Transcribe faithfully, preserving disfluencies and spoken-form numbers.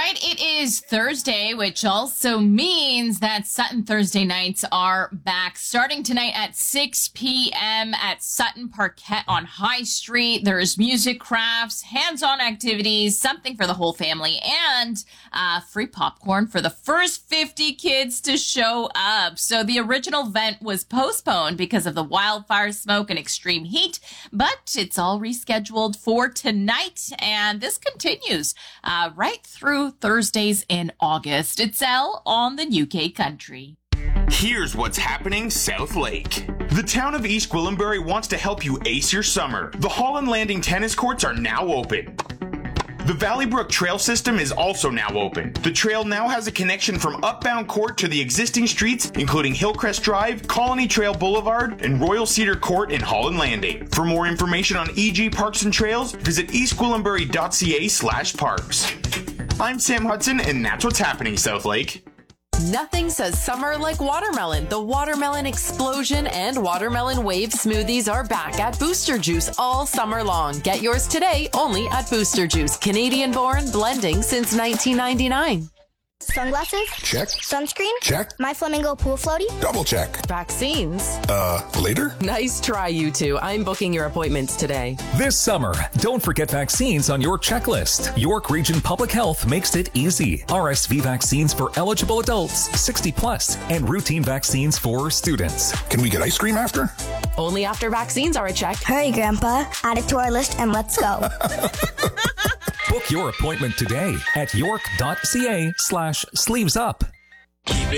right, it is Thursday, which also means that Sutton Thursday nights are back. Starting tonight at six p.m. at Sutton Parquet on High Street. There's music, crafts, hands-on activities, something for the whole family, and uh, free popcorn for the first fifty kids to show up. So the original event was postponed because of the wildfire smoke and extreme heat, but it's all rescheduled for tonight, and this continues uh, right through Thursdays in August. It's Elle on the U K Country. Here's what's happening South Lake. The town of East Gwillimbury wants to help you ace your summer. The Holland Landing tennis courts are now open. The Valleybrook Trail system is also now open. The trail now has a connection from Upbound Court to the existing streets, including Hillcrest Drive, Colony Trail Boulevard, and Royal Cedar Court in Holland Landing. For more information on E G Parks and Trails, visit eastgwillimbury.ca slash parks. I'm Sam Hudson, and that's what's happening, South Lake. Nothing says summer like watermelon. The Watermelon Explosion and Watermelon Wave smoothies are back at Booster Juice all summer long. Get yours today only at Booster Juice. Canadian-born, blending since nineteen ninety-nine. Sunglasses? Check. Sunscreen? Check. My Flamingo pool floaty? Double check. Vaccines? Uh, later? Nice try, you two. I'm booking your appointments today. This summer, don't forget vaccines on your checklist. York Region Public Health makes it easy. R S V vaccines for eligible adults, sixty plus, and routine vaccines for students. Can we get ice cream after? Only after vaccines are a check. Hurry, Grandpa. Add it to our list and let's go. Book your appointment today at york.ca slash sleeves up.